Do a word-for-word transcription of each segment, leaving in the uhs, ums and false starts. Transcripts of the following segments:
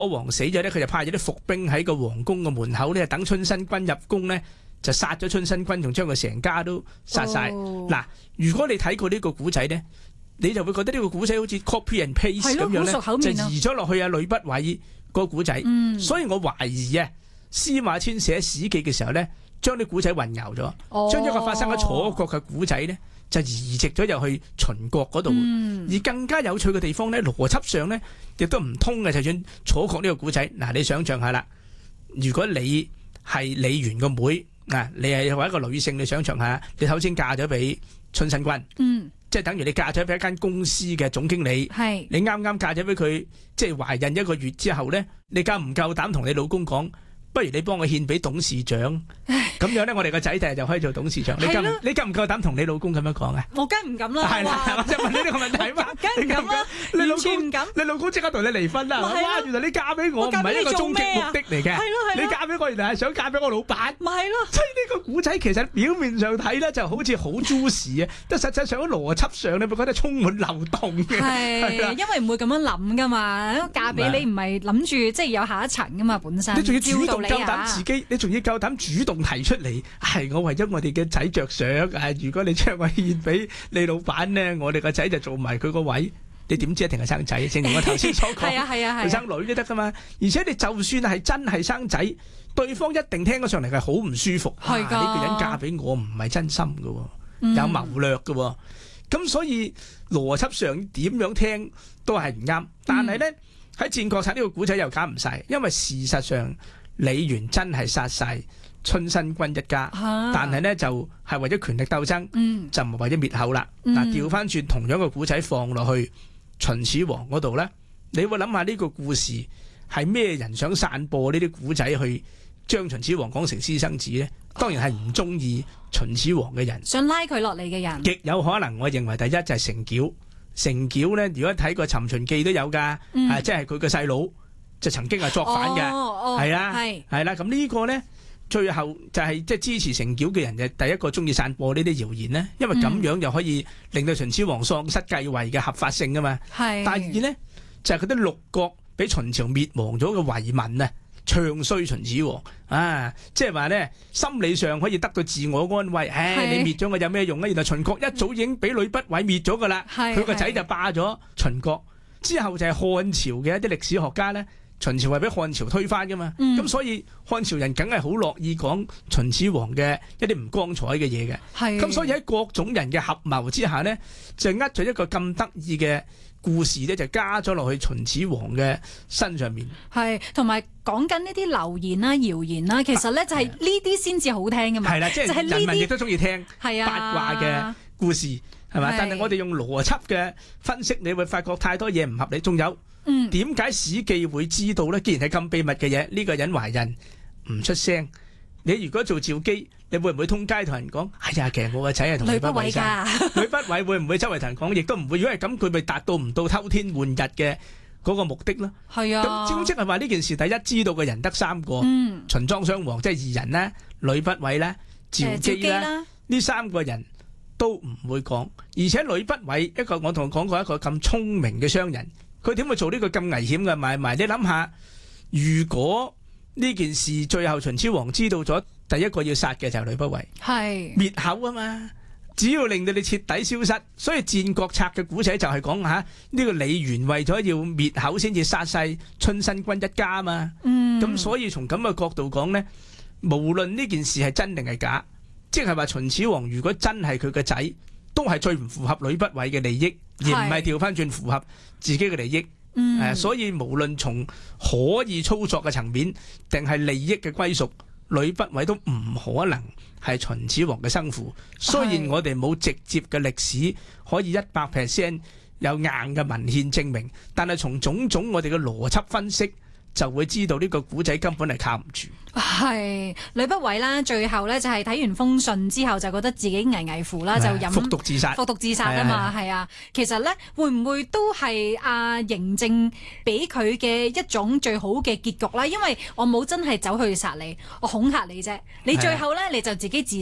王死咗咧，佢就派咗啲伏兵喺個皇宮嘅門口咧，等春申君入宮咧，就殺咗春申君，仲將佢成家都殺晒。嗱、哦，如果你睇過呢個古仔咧，你就會覺得呢個古仔好似 copy and paste 咁樣咧，就移咗落去阿呂不韋個古仔。嗯、所以我懷疑啊，司馬遷寫史記嘅時候咧，將啲古仔混淆咗，哦、將一個發生喺楚國嘅古仔咧，就移植咗入去秦國嗰度。嗯、而更加有趣嘅地方咧，邏輯上咧亦都唔通嘅。就算楚國呢個古仔，嗱，你想象下啦，如果你係李元個妹，嗱，你係為一個女性，你想象下，你首先嫁咗俾春申君，嗯、即係等於你嫁咗俾一間公司嘅總經理，是你啱啱嫁咗俾佢，即係懷孕一個月之後咧，你夠唔夠膽同你老公講？不如你幫我獻俾董事長，咁樣咧，我哋個仔第日就可以做董事長。你夠你夠唔夠膽同你老公咁樣講啊？ 我梗唔敢啦。係啦，我就問你呢個問題嘛。 梗唔敢啦，完全唔敢。 你老公即刻同你離婚啦。哇！原來你嫁俾我唔係一個終極目的嚟嘅。係咯係咯。你嫁俾我原來係想嫁俾我老闆。咪係咯。所以呢個古仔其實表面上睇咧就好似好 juicy 啊，但實際上喺邏輯上你會覺得充滿漏洞嘅。 係，因為唔會咁樣諗噶嘛。嫁俾你唔係諗住即係有下一層噶嘛，本身。 你仲要主動夠膽自己，你仲要夠膽主動提出嚟，係我為咗我哋嘅仔着想。誒，如果你將我獻俾你老闆咧，我哋個仔就做埋佢個位。你點知一定係生仔？正如我頭先所講，係啊係啊係，生女都得噶嘛。而且你就算係真係生仔，對方一定聽咗上嚟係好唔舒服。係噶，呢個人嫁俾我唔係真心噶，有謀略噶。咁所以邏輯上點樣聽都係唔啱。但係咧喺戰國策呢個古仔又搞唔晒，因為事實上。李元真係殺晒春申君一家，啊、但係呢就係、是、為咗權力鬥爭，嗯、就唔係為咗滅口啦。嗱、嗯，調翻轉同樣嘅古仔放落去秦始皇嗰度呢，你會諗下呢個故事係咩人想散播呢啲古仔去將秦始皇講成私生子呢？當然係唔中意秦始皇嘅人， 想拉佢落嚟嘅人， 極有可能。我認為第一就係成繳，成繳呢，如果睇過《尋秦記》都有噶，嗯啊、即係佢個細佬。就曾經係作反嘅，係啦，係啦。咁呢個咧，最後就係即係支持成繳嘅人，就第一個中意散播呢啲謠言咧，因為咁樣就可以令到秦始皇喪失繼位嘅合法性啊嘛。係。第二咧，就係嗰啲六國俾秦朝滅亡咗嘅遺民啊，唱衰秦始皇啊，即係話咧，心理上可以得到自我安慰。唉，你滅咗我有咩用啊？原來秦國一早已經俾呂不韋滅咗噶啦，佢個仔就霸咗秦國。之後就係漢朝嘅一啲歷史學家咧。秦朝係俾漢朝推翻噶嘛，咁、嗯、所以漢朝人梗係好樂意講秦始皇嘅一啲唔光彩嘅嘢嘅，咁是所以喺各種人嘅合謀之下呢，就呃咗一個咁得意嘅故事咧，就加咗落去秦始皇嘅身上面。係，同埋講緊呢啲流言啦、謠言啦，其實咧就係呢啲先至好聽噶嘛。係啦，即係人民亦都中意聽八卦嘅故事，係嘛？但係我哋用邏輯嘅分析，你會發覺太多嘢唔合理，仲有。嗯，點解史記會知道咧？既然係咁秘密嘅嘢，呢、這個人懷孕唔出聲，你如果做趙姬，你會唔會通街同人講？哎呀，其實我個仔係同呂不韋生。呂不韋會唔會周圍同人講？亦都唔會。如果係咁，佢咪達到唔到偷天換日嘅嗰個目的咯？係啊。咁即係話呢件事，第一知道嘅人得三個，嗯、秦莊襄王即係二人啦，呂不韋啦，趙姬啦，呢三個人都唔會講。而且呂不韋一個，我同佢講過一個咁聰明嘅商人。佢點會做呢個咁危險嘅買賣？你諗下，如果呢件事最後秦始皇知道咗，第一個要殺嘅就係呂不韋，係滅口啊嘛！只要令到你徹底消失，所以戰國策嘅古仔就係講下呢個李元為咗要滅口先至殺晒春申君一家啊嘛。嗯，咁所以從咁嘅角度講呢，無論呢件事係真定係假，即係話秦始皇如果真係佢個仔，都係最唔符合呂不韋嘅利益，而唔係調翻轉符合自己嘅利益。嗯呃、所以無論從可以操作嘅層面，定係利益嘅歸屬，呂不韋都唔可能係秦始皇嘅生父。雖然我哋冇直接嘅歷史可以一百 percent 有硬嘅文獻證明，但係從種種我哋嘅邏輯分析，就會知道呢個古仔根本係靠唔住。 係呂不韋啦，最後咧就係睇完封信之後就覺得自己危危乎啦，就飲服毒自殺， 服毒自殺啊嘛，係啊。其實咧會唔會都係阿嬴政俾佢嘅一種最好嘅結局啦？因為我冇真係走去殺你，我恐嚇你啫。你最後咧你就自己自殺，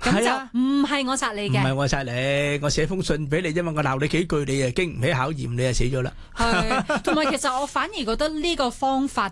咁就唔係我殺你嘅， 唔係我殺你，我寫封信俾你啫嘛，我鬧你幾句，你啊經唔起考驗，你啊死咗啦。 係，同埋其實我反而覺得呢個方法